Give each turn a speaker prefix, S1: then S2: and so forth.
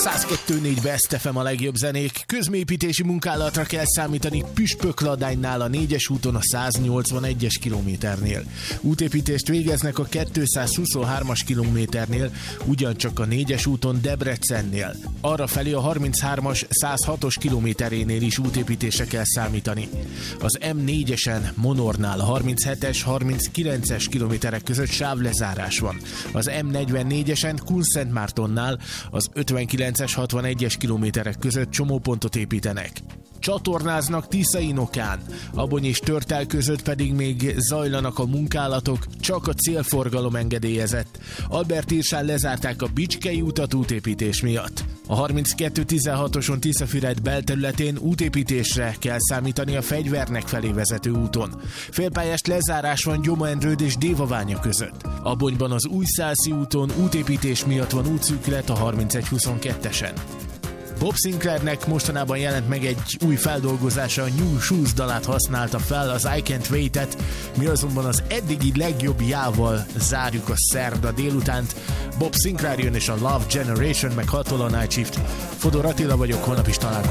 S1: 102.4 Best FM a legjobb zenék. Közműépítési munkálatra kell számítani Püspökladánynál a 4-es úton a 181-es kilométernél. Útépítést végeznek a 223-as kilométernél, ugyancsak a 4-es úton Debrecennél. Arrafelé a 33-as 106-os kilométerénél is útépítésre kell számítani. Az M4-esen Monornál a 37-es 39-es kilométerek között sávlezárás van. Az M44-esen Kunszentmártonnál az 59-es 61-es kilométerek között csomópontot építenek. Csatornáznak Tiszainokán, Abony és Törtel között pedig még zajlanak a munkálatok, csak a célforgalom engedélyezett. Albertírsán lezárták a Bicskei utat útépítés miatt. A 32-16-oson Tiszafüred belterületén útépítésre kell számítani a Fegyvernek felé vezető úton. Félpályás lezárás van Gyoma-Endrőd és Dévaványa között. Abonyban az Újszászi úton útépítés miatt van útszűkület a 31-22-esen. Bob Sinclairnek mostanában jelent meg egy új feldolgozása, a New Shoes dalát használta fel, az I Can't Wait-et, mi azonban az eddigi legjobb jával zárjuk a szerda délutánt. Bob Sinclair jön és a Love Generation, meg 6-tól a Night Shift. Fodor Attila vagyok, holnap is találkozunk.